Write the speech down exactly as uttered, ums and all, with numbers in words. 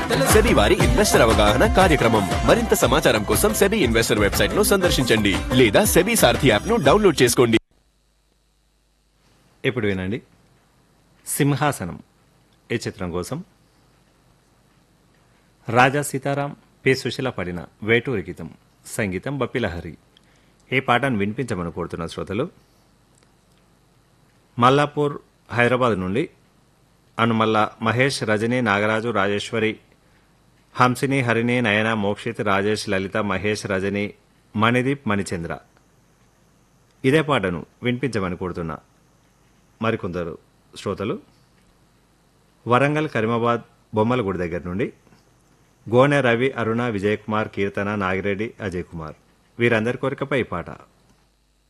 SEBI వారి investor అవగాహన కార్యక్రమం. మరింత సమాచారం కోసం సెబీ ఇన్వెస్టర్ వెబ్సైట్ ను సందర్శించండి లేదా సెబీ సారథి యాప్ ను డౌన్లోడ్ చేసుకోండి. ఇప్పుడు వినండి సింహాసనం ఈ చిత్రం కోసం రాజా సీతారాం పి సుశీల పడిన వేటూరి గీతం, సంగీతం బప్పిలహరి. ఈ పాటను వినిపించమని కోరుతున్న శ్రోతలు మల్లాపూర్ హైదరాబాద్ నుండి అనుమల్ల మహేష్, రజని, నాగరాజు, రాజేశ్వరి, హంసిని, హరిణి, నయన, మోక్షిత్, రాజేష్, లలిత, మహేష్, రజని, మణిదీప్, మణిచంద్ర. ఇదే పాటను వినిపించమని కోరుతున్న మరికొందరు శ్రోతలు వరంగల్, కరీమాబాద్, బొమ్మలగూడి దగ్గర నుండి గోనె రవి, అరుణ, విజయ్ కుమార్, కీర్తన, నాగిరెడ్డి, అజయ్ కుమార్. వీరందరి కోరికపై ఈ పాట.